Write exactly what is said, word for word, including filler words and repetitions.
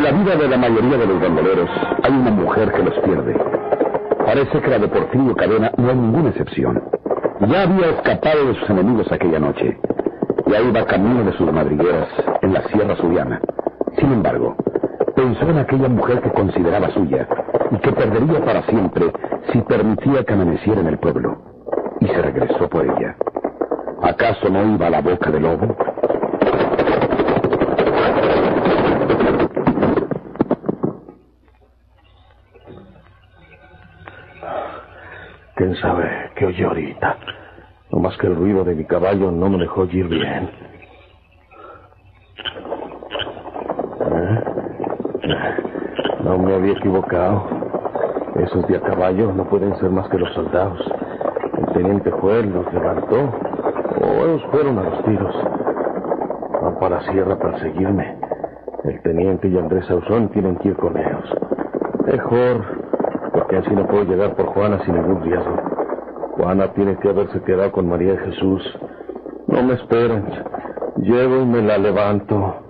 la vida de la mayoría de los bandoleros hay una mujer que los pierde. Parece que la de Porfirio Cadena no es ninguna excepción. Ya había escapado de sus enemigos aquella noche. Ya iba camino de sus madrigueras en la Sierra Suriana. Sin embargo, pensó en aquella mujer que consideraba suya y que perdería para siempre si permitía que amaneciera en el pueblo. Y se regresó por ella. ¿Acaso no iba a la boca del lobo? ¿Quién sabe qué oyó ahorita? No más que el ruido de mi caballo no me dejó ir bien. ¿Eh? No me había equivocado. Esos de a caballo no pueden ser más que los soldados. El teniente Joel los levantó, o ellos fueron a los tiros. Van para la sierra para seguirme. El teniente y Andrés Sauzón tienen que ir con ellos. Mejor, porque así no puedo llegar por Juana sin ningún riesgo. Juana tiene que haberse quedado con María de Jesús. No me esperen. Llego y me la levanto.